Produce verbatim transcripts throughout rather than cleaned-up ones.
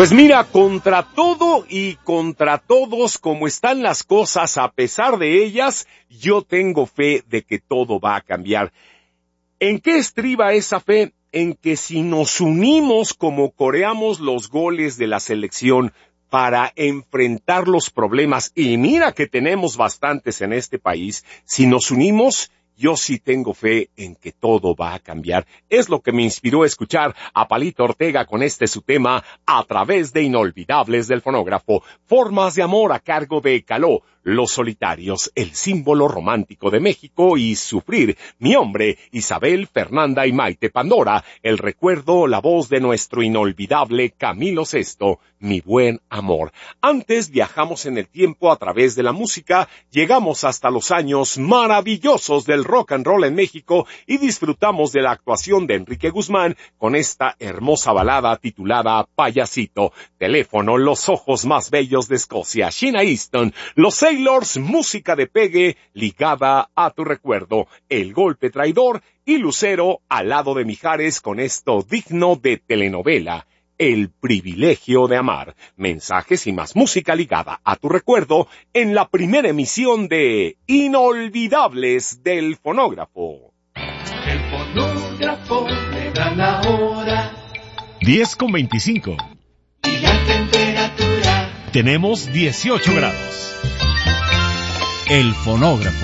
Pues mira, contra todo y contra todos, como están las cosas, a pesar de ellas, yo tengo fe de que todo va a cambiar. ¿En qué estriba esa fe? En que si nos unimos como coreamos los goles de la selección para enfrentar los problemas, y mira que tenemos bastantes en este país, si nos unimos, yo sí tengo fe en que todo va a cambiar. Es lo que me inspiró a escuchar a Palito Ortega con este su tema, A través de Inolvidables del Fonógrafo, Formas de Amor a cargo de Caló, Los Solitarios, el símbolo romántico de México, y Sufrir, Mi Hombre, Isabel, Fernanda y Maite Pandora, el recuerdo, la voz de nuestro inolvidable Camilo Sesto, Mi Buen Amor. Antes viajamos en el tiempo a través de la música, llegamos hasta los años maravillosos del rock and roll en México y disfrutamos de la actuación de Enrique Guzmán con esta hermosa balada titulada Payasito. Teléfono, Los ojos más bellos de Escocia, Sheena Easton, Los Sailors, música de pegue ligada a tu recuerdo, El golpe traidor y Lucero al lado de Mijares con esto digno de telenovela, El privilegio de amar. Mensajes y más música ligada a tu recuerdo en la primera emisión de Inolvidables del Fonógrafo. El fonógrafo le da la hora. diez con veinticinco. Y la temperatura. Tenemos dieciocho grados. El Fonógrafo.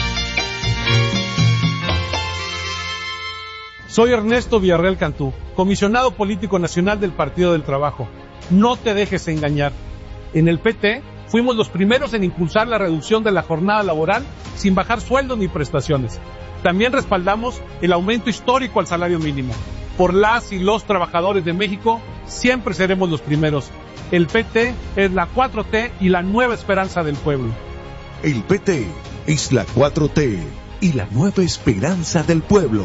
Soy Ernesto Villarreal Cantú, comisionado político nacional del Partido del Trabajo. No te dejes engañar. En el P T fuimos los primeros en impulsar la reducción de la jornada laboral sin bajar sueldos ni prestaciones. También respaldamos el aumento histórico al salario mínimo. Por las y los trabajadores de México, siempre seremos los primeros. El P T es la cuatro T y la nueva esperanza del pueblo. El P T es la cuatro T y la nueva esperanza del pueblo.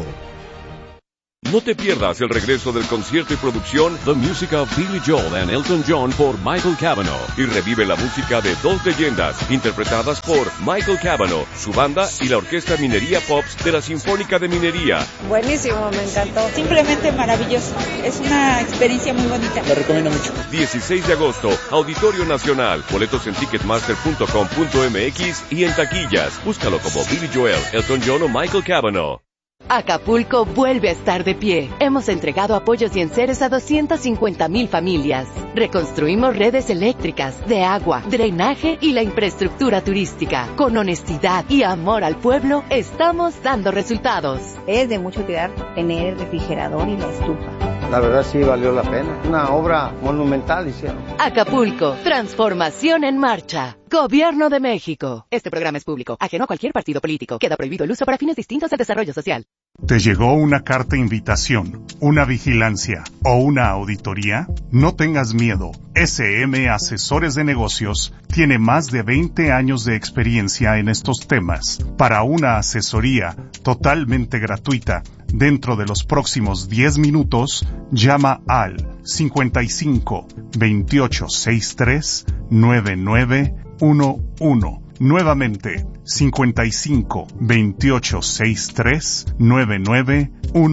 No te pierdas el regreso del concierto y producción The Music of Billy Joel and Elton John por Michael Cavanaugh, y revive la música de dos leyendas interpretadas por Michael Cavanaugh, su banda y la Orquesta Minería Pops de la Sinfónica de Minería. Buenísimo, me encantó. Simplemente maravilloso. Es una experiencia muy bonita. Lo recomiendo mucho. dieciséis de agosto, Auditorio Nacional. Boletos en ticketmaster punto com punto m x y en taquillas. Búscalo como Billy Joel, Elton John o Michael Cavanaugh. Acapulco vuelve a estar de pie. Hemos entregado apoyos y enseres a doscientas cincuenta mil familias. Reconstruimos redes eléctricas, de agua, drenaje y la infraestructura turística. Con honestidad y amor al pueblo, estamos dando resultados. Es de mucha utilidad tener el refrigerador y la estufa. La verdad sí valió la pena. Una obra monumental hicieron. Acapulco, transformación en marcha. Gobierno de México. Este programa es público, ajeno a cualquier partido político. Queda prohibido el uso para fines distintos del desarrollo social. ¿Te llegó una carta invitación, una vigilancia o una auditoría? No tengas miedo. S M Asesores de Negocios tiene más de veinte años de experiencia en estos temas. Para una asesoría totalmente gratuita, dentro de los próximos diez minutos, llama al cincuenta y cinco, veintiocho, sesenta y tres, noventa y nueve once. Nuevamente, cincuenta y cinco, veintiocho, sesenta y tres, noventa y nueve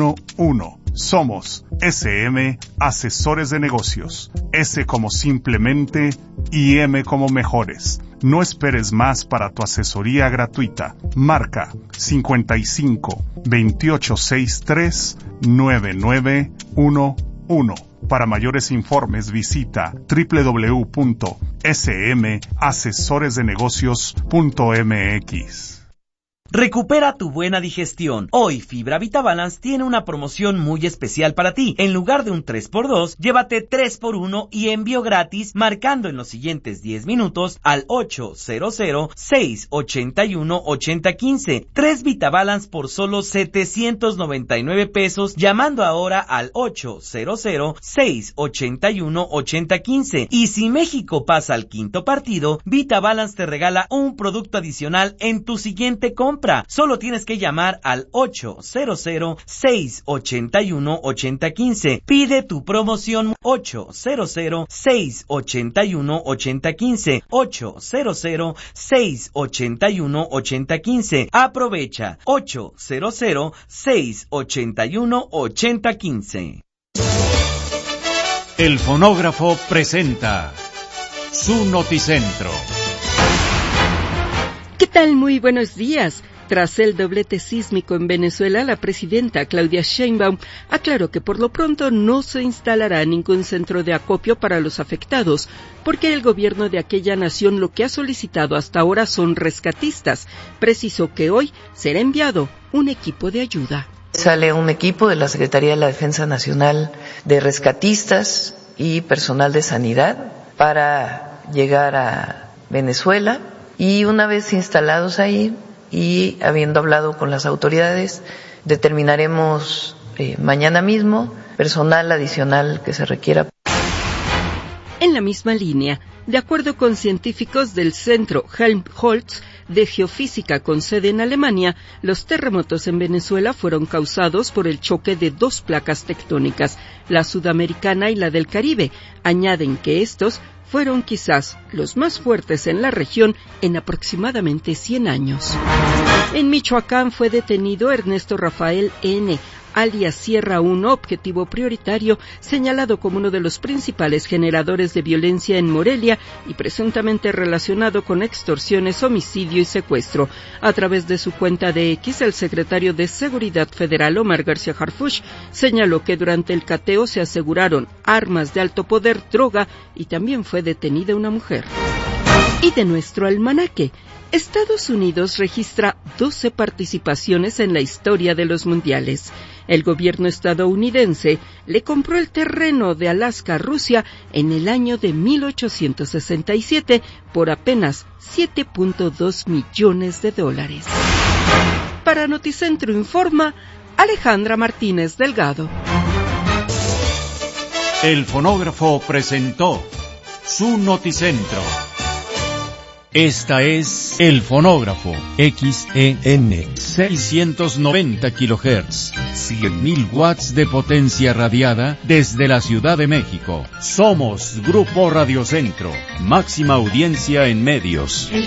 once. Somos S M Asesores de Negocios. S como simplemente y M como mejores. No esperes más para tu asesoría gratuita. Marca cincuenta y cinco, veintiocho, sesenta y tres, noventa y nueve once. Para mayores informes visita doble u doble u doble u punto s m asesores de negocios punto m x. Recupera tu buena digestión. Hoy Fibra VitaBalance tiene una promoción muy especial para ti. En lugar de un tres por dos, llévate tres por uno y envío gratis marcando en los siguientes diez minutos al ocho cero cero, seis ocho uno, ocho cero uno cinco. tres VitaBalance por solo setecientos noventa y nueve pesos, llamando ahora al ocho cero cero, seis ocho uno, ocho cero uno cinco. Y si México pasa al quinto partido, VitaBalance te regala un producto adicional en tu siguiente compra. Solo tienes que llamar al ocho cero cero, seis ocho uno, ocho cero uno cinco. Pide tu promoción ocho cero cero, seis ocho uno, ocho cero uno cinco. ocho cero cero, seis ocho uno, ocho cero uno cinco. Aprovecha ocho cero cero, seis ocho uno, ocho cero uno cinco. El fonógrafo presenta su Noticentro. ¿Qué tal? Muy buenos días. Tras el doblete sísmico en Venezuela, la presidenta Claudia Sheinbaum aclaró que por lo pronto no se instalará ningún centro de acopio para los afectados, porque el gobierno de aquella nación lo que ha solicitado hasta ahora son rescatistas. Precisó que hoy será enviado un equipo de ayuda. Sale un equipo de la Secretaría de la Defensa Nacional de rescatistas y personal de sanidad para llegar a Venezuela, y una vez instalados ahí y habiendo hablado con las autoridades, determinaremos eh, mañana mismo personal adicional que se requiera. En la misma línea, de acuerdo con científicos del Centro Helmholtz de Geofísica con sede en Alemania, los terremotos en Venezuela fueron causados por el choque de dos placas tectónicas, la sudamericana y la del Caribe. Añaden que estos fueron quizás los más fuertes en la región en aproximadamente cien años. En Michoacán fue detenido Ernesto Rafael N., alias Sierra uno, objetivo prioritario, señalado como uno de los principales generadores de violencia en Morelia y presuntamente relacionado con extorsiones, homicidio y secuestro. A través de su cuenta de X, el secretario de Seguridad Federal, Omar García Harfuch, señaló que durante el cateo se aseguraron armas de alto poder, droga y también fue detenida una mujer. Y de nuestro almanaque, Estados Unidos registra doce participaciones en la historia de los mundiales. El gobierno estadounidense le compró el terreno de Alaska a Rusia en el año de mil ochocientos sesenta y siete por apenas siete punto dos millones de dólares. Para Noticentro informa Alejandra Martínez Delgado. El fonógrafo presentó su Noticentro. Esta es El Fonógrafo, X E N, seiscientos noventa kilohertz, cien mil watts de potencia radiada desde la Ciudad de México. Somos Grupo Radio Centro, máxima audiencia en medios. El